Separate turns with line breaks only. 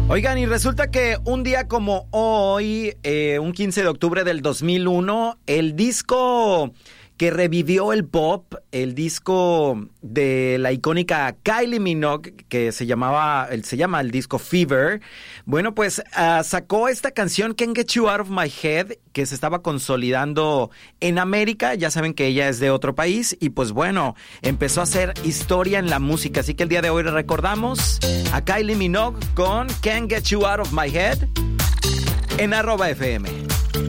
Oigan, y resulta que un día como hoy, un 15 de octubre del 2001, el disco que revivió el pop, el disco de la icónica Kylie Minogue, que se llama el disco Fever, bueno, pues sacó esta canción Can't Get You Out of My Head, que se estaba consolidando en América. Ya saben que ella es de otro país y pues bueno, empezó a hacer historia en la música. Así que el día de hoy recordamos a Kylie Minogue con Can't Get You Out of My Head en @FM.